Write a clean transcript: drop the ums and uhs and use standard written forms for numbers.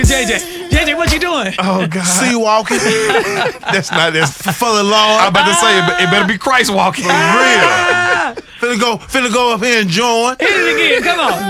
JJ, what you doing? Oh God. Sea walking. That's not this. For the Lord. I'm about to say it better be Christ walking. For real. Finna go up here and join. Hit it again. Come on.